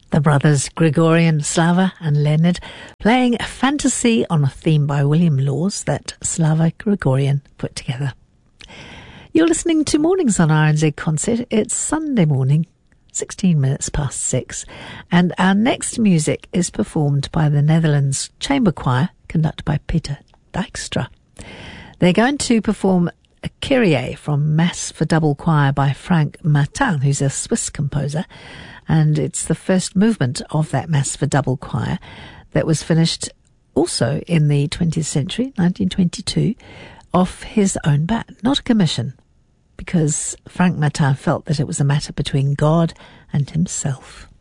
The brothers Gregorian, Slava and Leonard playing Fantasy on a theme by William Laws that Slava Gregorian put together. You're listening to Mornings on RNZ Concert. It's Sunday morning, 16 minutes past 6, and our next music is performed by the Netherlands Chamber Choir, conducted by Peter Dijkstra. They're going to perform a Kyrie from Mass for Double Choir by Frank Martin, who's a Swiss composer, and it's the first movement of that Mass for Double Choir that was finished also in the 20th century, 1922, off his own bat, not a commission, because Frank Martin felt that it was a matter between God and himself.